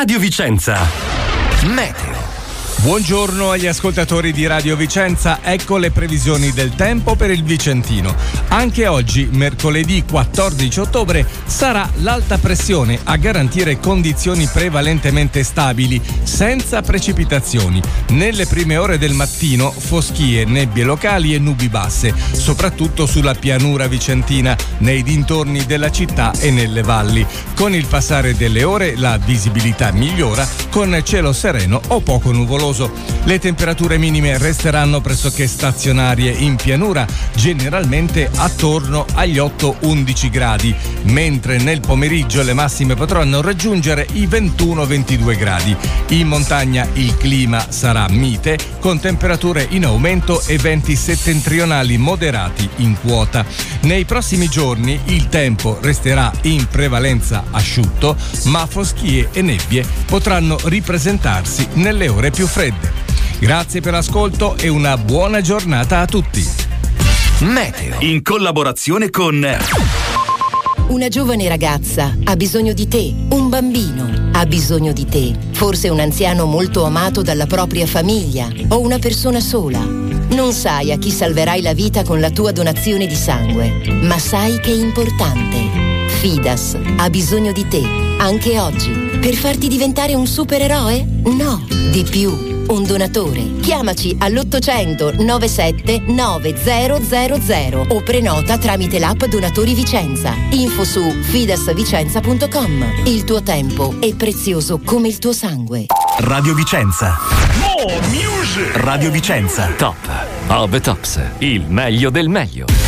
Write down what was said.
Radio Vicenza. Meteo. Buongiorno agli ascoltatori di Radio Vicenza, ecco le previsioni del tempo per il Vicentino. Anche oggi, mercoledì 14 ottobre, sarà l'alta pressione a garantire condizioni prevalentemente stabili, senza precipitazioni. Nelle prime ore del mattino, foschie, nebbie locali e nubi basse, soprattutto sulla pianura vicentina, nei dintorni della città e nelle valli. Con il passare delle ore, la visibilità migliora, con cielo sereno o poco nuvoloso. Le temperature minime resteranno pressoché stazionarie in pianura, generalmente attorno agli 8-11 gradi, mentre nel pomeriggio le massime potranno raggiungere i 21-22 gradi. In montagna il clima sarà mite, con temperature in aumento e venti settentrionali moderati in quota. Nei prossimi giorni il tempo resterà in prevalenza asciutto, ma foschie e nebbie potranno ripresentarsi nelle ore più fredde. Grazie per l'ascolto e una buona giornata a tutti. Meteo. In collaborazione con... Una giovane ragazza ha bisogno di te, un bambino ha bisogno di te, forse un anziano molto amato dalla propria famiglia o una persona sola. Non sai a chi salverai la vita con la tua donazione di sangue, ma sai che è importante. Fidas ha bisogno di te, anche oggi, per farti diventare un supereroe? No, di più. Un donatore. Chiamaci all'800 97 9000 o prenota tramite l'app Donatori Vicenza. Info su fidasvicenza.com. Il tuo tempo è prezioso come il tuo sangue. Radio Vicenza. Radio Vicenza. Top of the Tops. Il meglio del meglio.